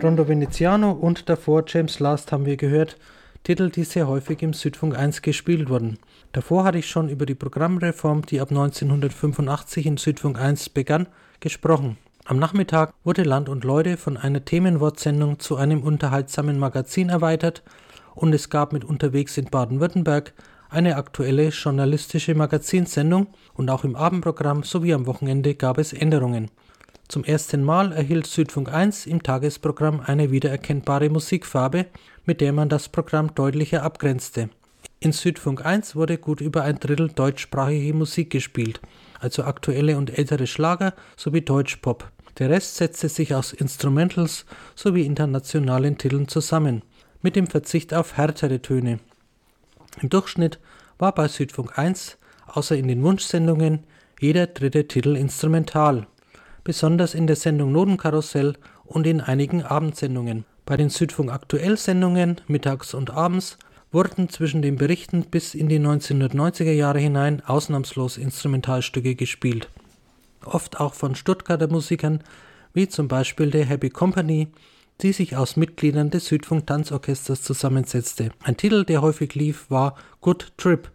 Rondo Veneziano und davor James Last haben wir gehört, Titel, die sehr häufig im Südfunk 1 gespielt wurden. Davor hatte ich schon über die Programmreform, die ab 1985 in Südfunk 1 begann, gesprochen. Am Nachmittag wurde Land und Leute von einer Themenwortsendung zu einem unterhaltsamen Magazin erweitert und es gab mit Unterwegs in Baden-Württemberg eine aktuelle journalistische Magazinsendung und auch im Abendprogramm sowie am Wochenende gab es Änderungen. Zum ersten Mal erhielt Südfunk 1 im Tagesprogramm eine wiedererkennbare Musikfarbe, mit der man das Programm deutlicher abgrenzte. In Südfunk 1 wurde gut über ein Drittel deutschsprachige Musik gespielt, also aktuelle und ältere Schlager sowie Deutschpop. Der Rest setzte sich aus Instrumentals sowie internationalen Titeln zusammen, mit dem Verzicht auf härtere Töne. Im Durchschnitt war bei Südfunk 1, außer in den Wunschsendungen, jeder dritte Titel instrumental. Besonders in der Sendung Notenkarussell und in einigen Abendsendungen. Bei den Südfunk Aktuell-Sendungen mittags und abends wurden zwischen den Berichten bis in die 1990er Jahre hinein ausnahmslos Instrumentalstücke gespielt. Oft auch von Stuttgarter Musikern, wie zum Beispiel der Happy Company, die sich aus Mitgliedern des Südfunk Tanzorchesters zusammensetzte. Ein Titel, der häufig lief, war Good Trip.